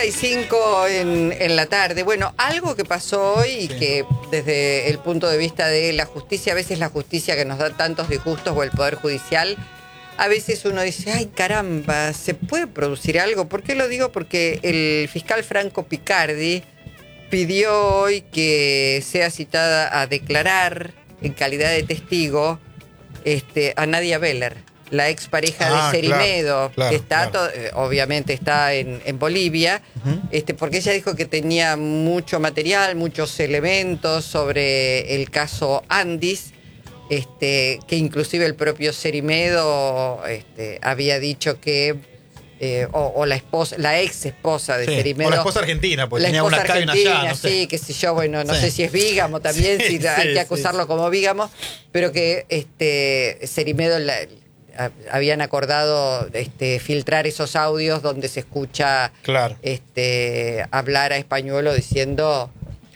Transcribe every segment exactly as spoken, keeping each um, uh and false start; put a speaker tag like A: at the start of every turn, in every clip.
A: treinta y cinco en, en la tarde. Bueno, algo que pasó hoy y sí. que desde el punto de vista de la justicia, a veces la justicia que nos da tantos disgustos o el Poder Judicial, a veces uno dice, ay caramba, ¿se puede producir algo? ¿Por qué lo digo? Porque el fiscal Franco Picardi pidió hoy que sea citada a declarar en calidad de testigo este, a Nadia Beller, la expareja ah, de Cerimedo, claro, claro, que está, claro. To- obviamente está en, en Bolivia, uh-huh. este, porque ella dijo que tenía mucho material, muchos elementos sobre el caso Andis, este, que inclusive el propio Cerimedo este, había dicho que, eh, o, o la esposa, la ex esposa de sí, Cerimedo.
B: O la esposa argentina, porque tenía una acá y una allá, no sé.
A: Sí, qué sé yo, bueno, no sí. sé si es vígamo también, sí, si sí, hay que acusarlo sí. como vígamo, pero que este Cerimedo la, habían acordado este, filtrar esos audios donde se escucha claro. este, hablar a Españuelo diciendo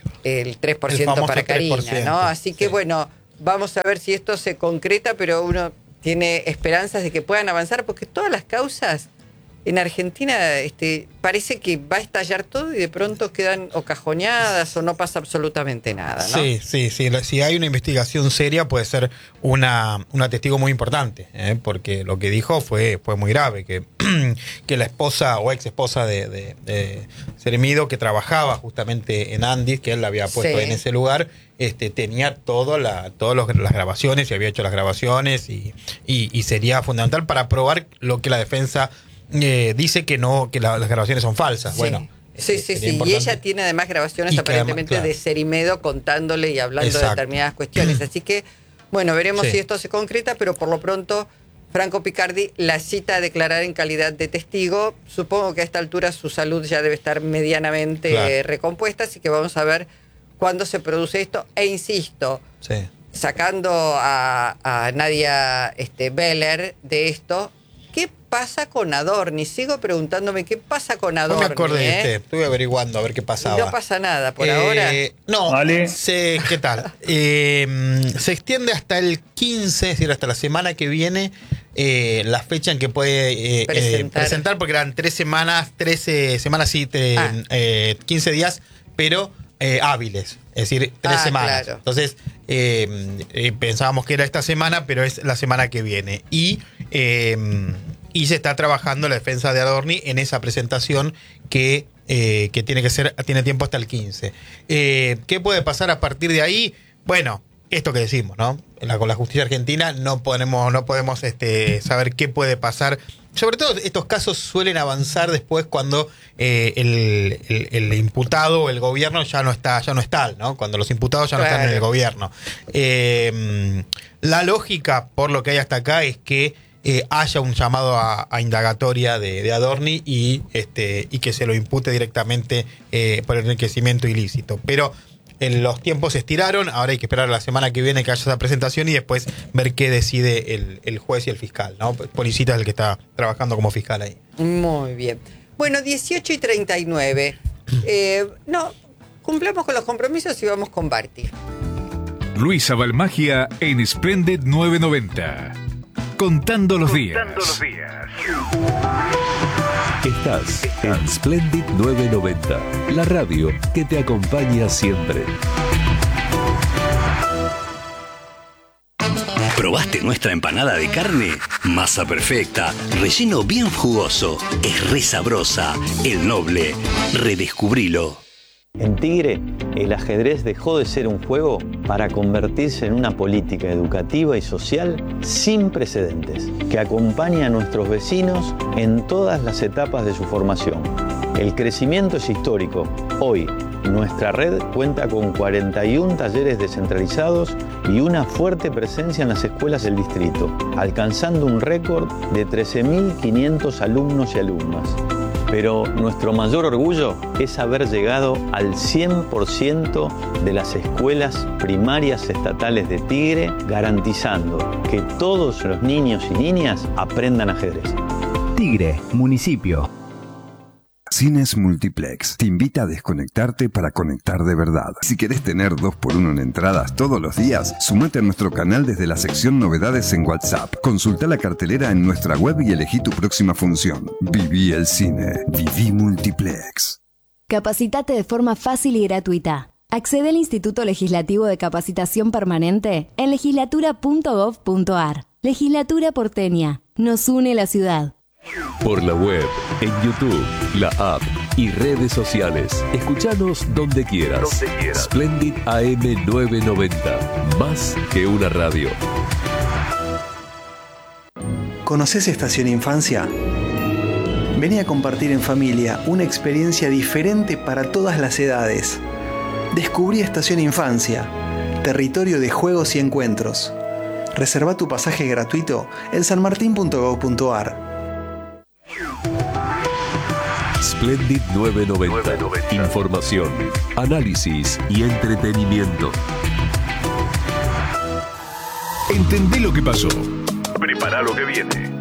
A: el tres por ciento para Karina, tres por ciento, ¿no? Así que sí. bueno, vamos a ver si esto se concreta, pero uno tiene esperanzas de que puedan avanzar, porque todas las causas en Argentina este, parece que va a estallar todo y de pronto quedan o cajoneadas o no pasa absolutamente nada, ¿no?
B: Sí, sí, sí. Si hay una investigación seria puede ser una, una testigo muy importante, ¿eh? Porque lo que dijo fue, fue muy grave, que, que la esposa o ex esposa de, de, de Cerimedo, que trabajaba justamente en Andis, que él la había puesto sí. en ese lugar, este, tenía todo la, todas las grabaciones y había hecho las grabaciones y, y, y sería fundamental para probar lo que la defensa Eh, dice que no, que la, las grabaciones son falsas.
A: Sí.
B: Bueno,
A: sí, sí, sí. Y ella tiene además grabaciones y aparentemente además, claro. de Cerimedo contándole y hablando Exacto. de determinadas cuestiones. Así que, bueno, veremos sí. si esto se concreta, pero por lo pronto, Franco Picardi la cita a declarar en calidad de testigo. Supongo que a esta altura su salud ya debe estar medianamente claro. eh, recompuesta, así que vamos a ver cuándo se produce esto. E insisto, sí. sacando a, a Nadia este, Beller de esto, ¿qué pasa con Adorni? Sigo preguntándome qué pasa con Adorni.
B: No me acordé
A: ¿eh?
B: de usted, estuve averiguando a ver qué pasaba.
A: No pasa nada por
B: eh,
A: ahora.
B: No,
C: vale.
B: se, ¿qué tal? eh, se extiende hasta el quince, es decir, hasta la semana que viene, eh, la fecha en que puede eh, presentar. Eh, presentar, porque eran tres semanas, trece semanas, sí, te, ah. eh, quince días, pero eh, hábiles, es decir, tres ah, semanas. Claro. Entonces, eh, eh, pensábamos que era esta semana, pero es la semana que viene. Y Eh, y se está trabajando la defensa de Adorni en esa presentación que, eh, que tiene que ser, tiene tiempo hasta el quince. Eh, ¿Qué puede pasar a partir de ahí? Bueno, esto que decimos, ¿no? La, con la justicia argentina no podemos, no podemos este, saber qué puede pasar. Sobre todo estos casos suelen avanzar después cuando eh, el, el, el imputado o el gobierno ya no está, ya no está, ¿no? Cuando los imputados ya no claro. están en el gobierno. Eh, la lógica, por lo que hay hasta acá, es que Eh, haya un llamado a, a indagatoria de, de Adorni y, este, y que se lo impute directamente eh, por enriquecimiento ilícito. Pero eh, los tiempos se estiraron, ahora hay que esperar a la semana que viene que haya esa presentación y después ver qué decide el, el juez y el fiscal, ¿no? Policita es el que está trabajando como fiscal ahí.
A: Muy bien. Bueno, dieciocho y treinta y nueve. Eh, no, cumplamos con los compromisos y vamos con Barty.
D: Luisa Balmagia en Splendid novecientos noventa. Contando los días.
E: Contando los días.
F: Estás en Splendid novecientos noventa, la radio que te acompaña siempre.
G: ¿Probaste nuestra empanada de carne? Masa perfecta, relleno bien jugoso, es re sabrosa, el Noble. Redescubrilo.
H: En Tigre, el ajedrez dejó de ser un juego para convertirse en una política educativa y social sin precedentes, que acompaña a nuestros vecinos en todas las etapas de su formación. El crecimiento es histórico. Hoy, nuestra red cuenta con cuarenta y uno talleres descentralizados y una fuerte presencia en las escuelas del distrito, alcanzando un récord de trece mil quinientos alumnos y alumnas. Pero nuestro mayor orgullo es haber llegado al cien por ciento de las escuelas primarias estatales de Tigre, garantizando que todos los niños y niñas aprendan ajedrez.
I: Tigre, municipio.
J: Cines Multiplex te invita a desconectarte para conectar de verdad. Si querés tener dos por uno en entradas todos los días, sumate a nuestro canal desde la sección Novedades en WhatsApp. Consulta la cartelera en nuestra web y elegí tu próxima función. Viví el cine. Viví Multiplex.
C: Capacitate de forma fácil y gratuita. Accede al Instituto Legislativo de Capacitación Permanente en legislatura punto gov punto ar. Legislatura porteña. Nos une la ciudad.
F: Por la web, en YouTube, la app y redes sociales. Escuchanos donde quieras. Donde quieras. Splendid A M novecientos noventa. Más que una radio.
E: ¿Conoces Estación Infancia? Vení a compartir en familia una experiencia diferente para todas las edades. Descubrí Estación Infancia, territorio de juegos y encuentros. Reserva tu pasaje gratuito en san martín punto gov punto ar.
F: Splendid novecientos noventa. Información, análisis y entretenimiento.
D: Entendé lo que pasó. Prepara lo que viene.